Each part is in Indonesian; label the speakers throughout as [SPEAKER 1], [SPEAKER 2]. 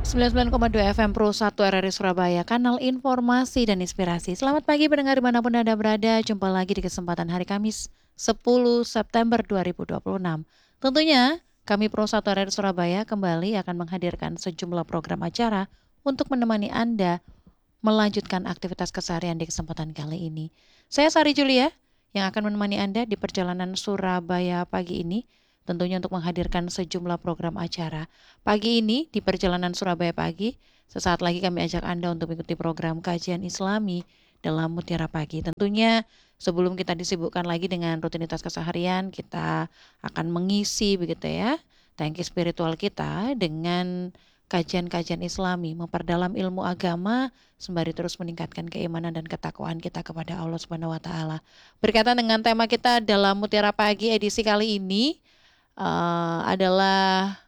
[SPEAKER 1] 99,2 FM Pro 1 RRI Surabaya, kanal informasi dan inspirasi. Selamat pagi pendengar dimanapun Anda berada. Jumpa lagi di kesempatan hari Kamis 10 September 2026. Tentunya kami Pro 1 RRI Surabaya kembali akan menghadirkan sejumlah program acara untuk menemani Anda melanjutkan aktivitas keseharian di kesempatan kali ini. Saya Sari Julia yang akan menemani Anda di perjalanan Surabaya pagi ini, tentunya untuk menghadirkan sejumlah program acara. Pagi ini di perjalanan Surabaya pagi, sesaat lagi kami ajak Anda untuk mengikuti program kajian Islami dalam Mutiara Pagi. Tentunya sebelum kita disibukkan lagi dengan rutinitas keseharian, kita akan mengisi begitu ya, tangki spiritual kita dengan kajian-kajian Islami, memperdalam ilmu agama sembari terus meningkatkan keimanan dan ketakwaan kita kepada Allah Subhanahu wa taala. Berkaitan dengan tema kita dalam Mutiara Pagi edisi kali ini adalah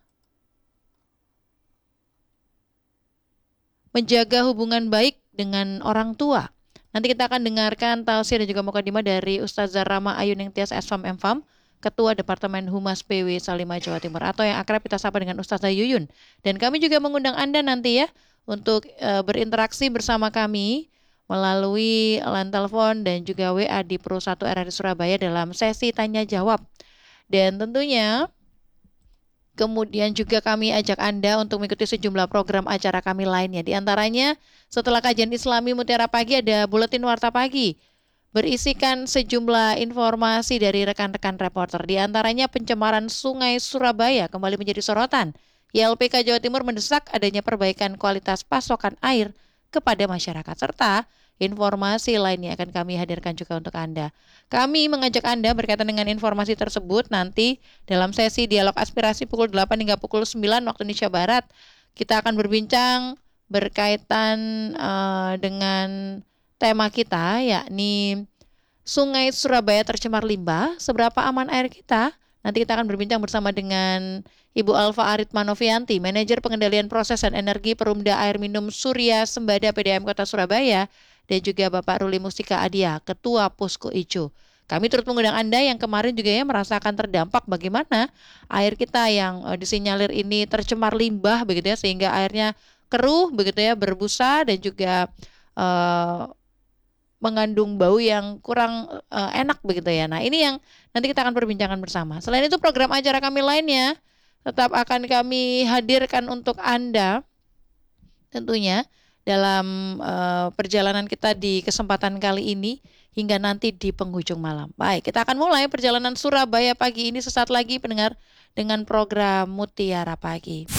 [SPEAKER 1] menjaga hubungan baik dengan orang tua. Nanti kita akan dengarkan tausiah dan juga mukadimah dari Ustazah Rama Ayuning Tias SFAM MFAM, Ketua Departemen Humas PW Salimah Jawa Timur, atau yang akrab kita sapa dengan Ustazah Yuyun. Dan kami juga mengundang Anda nanti ya untuk berinteraksi bersama kami melalui line telepon dan juga WA di Pro 1 RRI Surabaya dalam sesi tanya jawab. Dan tentunya kemudian juga kami ajak Anda untuk mengikuti sejumlah program acara kami lainnya. Di antaranya setelah kajian Islami Mutiara Pagi ada Buletin Warta Pagi, berisikan sejumlah informasi dari rekan-rekan reporter. Di antaranya pencemaran Sungai Surabaya kembali menjadi sorotan. YLPK Jawa Timur mendesak adanya perbaikan kualitas pasokan air kepada masyarakat, serta informasi lainnya akan kami hadirkan juga untuk Anda. Kami mengajak Anda berkaitan dengan informasi tersebut nanti dalam sesi dialog aspirasi pukul 8 hingga pukul 9 waktu Indonesia Barat. Kita akan berbincang berkaitan dengan tema kita, yakni Sungai Surabaya tercemar limbah, seberapa aman air kita? Nanti kita akan berbincang bersama dengan Ibu Alfa Arit Manovianti, Manajer Pengendalian Proses dan Energi Perumda Air Minum Surya Sembada PDAM Kota Surabaya, dan juga Bapak Ruli Mustika Adia, Ketua Posko Ijo. Kami turut mengundang Anda yang kemarin juga ya merasakan terdampak bagaimana air kita yang disinyalir ini tercemar limbah begitu ya, sehingga airnya keruh begitu ya, berbusa dan juga mengandung bau yang kurang enak begitu ya. Nah, ini yang nanti kita akan perbincangkan bersama. Selain itu program acara kami lainnya tetap akan kami hadirkan untuk Anda tentunya dalam perjalanan kita di kesempatan kali ini hingga nanti di penghujung malam. Baik, kita akan mulai perjalanan Surabaya pagi ini sesaat lagi pendengar dengan program Mutiara Pagi.